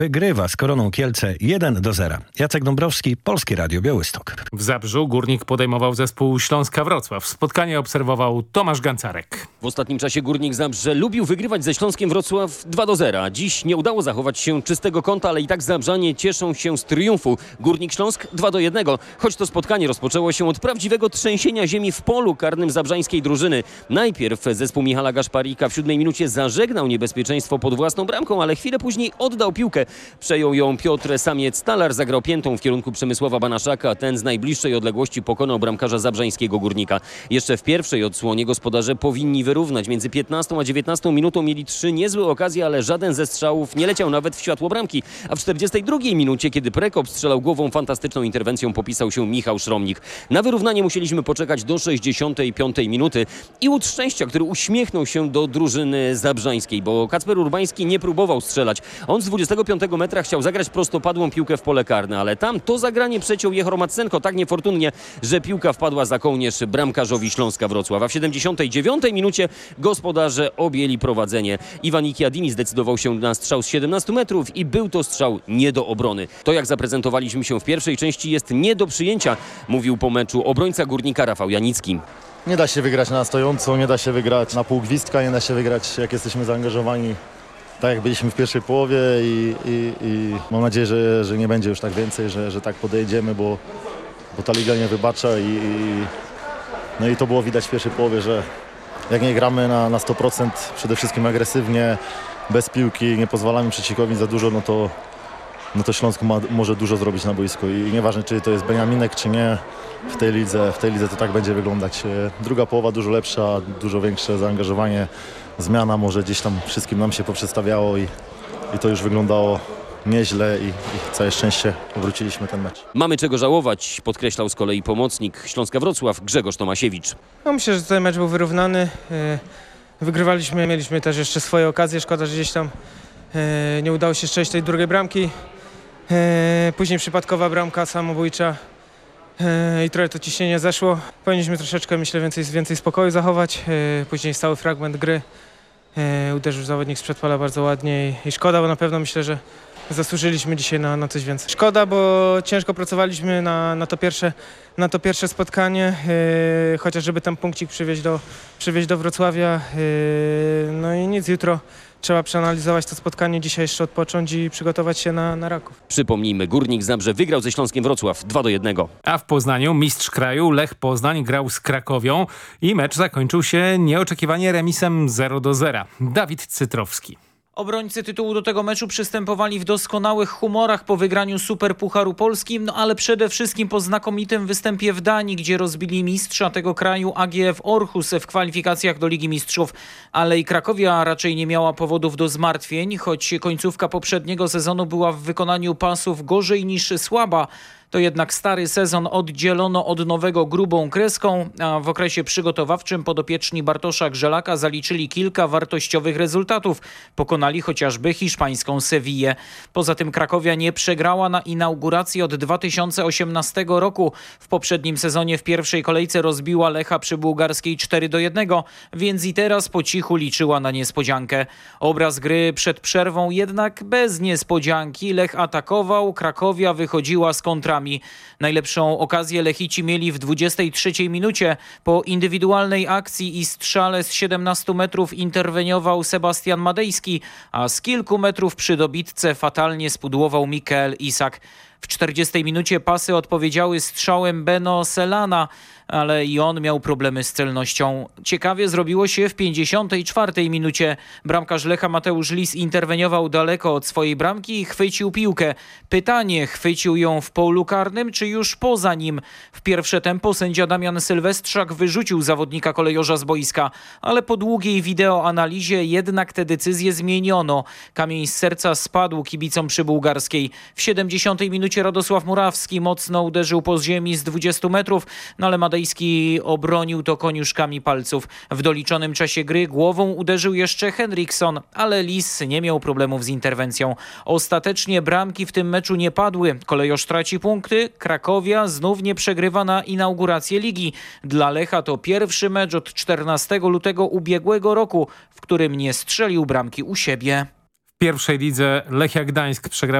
Wygrywa z Koroną Kielce 1-0. Jacek Dąbrowski, Polskie Radio Białystok. W Zabrzu Górnik podejmował zespół Śląska Wrocław. Spotkanie obserwował Tomasz Gancarek. W ostatnim czasie Górnik Zabrze lubił wygrywać ze Śląskiem Wrocław 2-0. Dziś nie udało zachować się czystego kąta, ale i tak Zabrzanie cieszą się z triumfu. Górnik Śląsk 2-1. Choć to spotkanie rozpoczęło się od prawdziwego trzęsienia ziemi w polu karnym zabrzańskiej drużyny. Najpierw zespół Michala Gaszparika w 7 minucie zażegnał niebezpieczeństwo pod własną bramką, ale chwilę później oddał piłkę. Przejął ją Piotr Samiec-Stalar, zagrał piętą w kierunku Przemysława Banaszaka. Ten z najbliższej odległości pokonał bramkarza zabrzańskiego Górnika. Jeszcze w pierwszej odsłonie gospodarze powinni wyrównać. Między 15 a 19 minutą mieli 3 niezłe okazje, ale żaden ze strzałów nie leciał nawet w światło bramki. A w 42 minucie, kiedy Prekop strzelał głową, fantastyczną interwencją popisał się Michał Szromnik. Na wyrównanie musieliśmy poczekać do 65 minuty. I łód szczęścia, który uśmiechnął się do drużyny zabrzańskiej, bo Kacper Urbański nie próbował strzelać. On z 25 metra chciał zagrać prostopadłą piłkę w pole karne, ale tam to zagranie przeciął Jehor Matsenko tak niefortunnie, że piłka wpadła za kołnierz bramkarzowi Śląska Wrocław. A w 79 minucie gospodarze objęli prowadzenie. Iwan Ikiadini zdecydował się na strzał z 17 metrów i był to strzał nie do obrony. To, jak zaprezentowaliśmy się w pierwszej części, jest nie do przyjęcia, mówił po meczu obrońca Górnika Rafał Janicki. Nie da się wygrać na stojąco, nie da się wygrać na pół gwizdka, nie da się wygrać, jak jesteśmy zaangażowani, tak jak byliśmy w pierwszej połowie i mam nadzieję, że nie będzie już tak więcej, że tak podejdziemy, bo ta liga nie wybacza no i to było widać w pierwszej połowie, że jak nie gramy na 100%, przede wszystkim agresywnie, bez piłki, nie pozwalamy przeciwnikowi za dużo, no to Śląsk może dużo zrobić na boisku i nieważne, czy to jest Beniaminek, czy nie, w tej lidze to tak będzie wyglądać. Druga połowa dużo lepsza, dużo większe zaangażowanie, zmiana może gdzieś tam wszystkim nam się poprzestawiało i to już wyglądało nieźle i całe szczęście wróciliśmy ten mecz. Mamy czego żałować, podkreślał z kolei pomocnik Śląska Wrocław Grzegorz Tomasiewicz. No, myślę, że ten mecz był wyrównany. Wygrywaliśmy, mieliśmy też jeszcze swoje okazje. Szkoda, że gdzieś tam nie udało się strzelić tej drugiej bramki. Później przypadkowa bramka samobójcza i trochę to ciśnienie zeszło. Powinniśmy troszeczkę, myślę, więcej spokoju zachować. Później stały fragment gry. Uderzył zawodnik z przedpola bardzo ładnie i szkoda, bo na pewno myślę, że zasłużyliśmy dzisiaj na coś więcej. Szkoda, bo ciężko pracowaliśmy na to pierwsze spotkanie, chociaż żeby ten punkcik przywieźć do Wrocławia. No i nic, jutro trzeba przeanalizować to spotkanie, dzisiaj jeszcze odpocząć i przygotować się na Raków. Przypomnijmy, Górnik Zabrze wygrał ze Śląskiem Wrocław 2-1. A w Poznaniu mistrz kraju Lech Poznań grał z Krakowią i mecz zakończył się nieoczekiwanie remisem 0-0. Dawid Cytrowski. Obrońcy tytułu do tego meczu przystępowali w doskonałych humorach po wygraniu Superpucharu Polski, ale przede wszystkim po znakomitym występie w Danii, gdzie rozbili mistrza tego kraju AGF Aarhus w kwalifikacjach do Ligi Mistrzów. Ale i Krakowia raczej nie miała powodów do zmartwień, choć końcówka poprzedniego sezonu była w wykonaniu pasów gorzej niż słaba. To jednak stary sezon oddzielono od nowego grubą kreską, a w okresie przygotowawczym podopieczni Bartosza Grzelaka zaliczyli kilka wartościowych rezultatów. Pokonali chociażby hiszpańską Sewillę. Poza tym Krakowia nie przegrała na inauguracji od 2018 roku. W poprzednim sezonie w pierwszej kolejce rozbiła Lecha przy bułgarskiej 4-1, więc i teraz po cichu liczyła na niespodziankę. Obraz gry przed przerwą jednak bez niespodzianki. Lech atakował, Krakowia wychodziła z kontrami. Najlepszą okazję Lechici mieli w 23 minucie. Po indywidualnej akcji i strzale z 17 metrów interweniował Sebastian Madejski, a z kilku metrów przy dobitce fatalnie spudłował Mikael Isak. W 40 minucie pasy odpowiedziały strzałem Beno Selana, ale i on miał problemy z celnością. Ciekawie zrobiło się w 54 minucie. Bramkarz Lecha Mateusz Lis interweniował daleko od swojej bramki i chwycił piłkę. Pytanie, chwycił ją w polu karnym, czy już poza nim? W pierwsze tempo sędzia Damian Sylwestrzak wyrzucił zawodnika kolejorza z boiska, ale po długiej wideoanalizie jednak tę decyzję zmieniono. Kamień z serca spadł kibicom przybułgarskiej. W 70 minucie Radosław Murawski mocno uderzył po ziemi z 20 metrów, ale Madejski obronił to koniuszkami palców. W doliczonym czasie gry głową uderzył jeszcze Henriksson, ale Lis nie miał problemów z interwencją. Ostatecznie bramki w tym meczu nie padły. Kolejorz traci punkty, Krakowia znów nie przegrywa na inaugurację ligi. Dla Lecha to pierwszy mecz od 14 lutego ubiegłego roku, w którym nie strzelił bramki u siebie. pierwszej lidze Lechia Gdańsk przegrała